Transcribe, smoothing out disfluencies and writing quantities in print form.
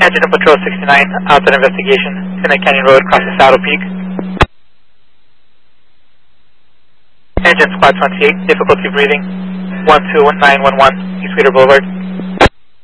Engine and Patrol 69, outside investigation, Tennant Canyon Road, crossing Saddle Peak. Engine Squad 28, difficulty breathing, 12911, East Wheeler Boulevard.